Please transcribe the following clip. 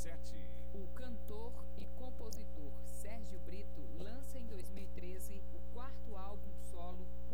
RC7. O cantor e compositor Sérgio Brito lança em 2013 o quarto álbum solo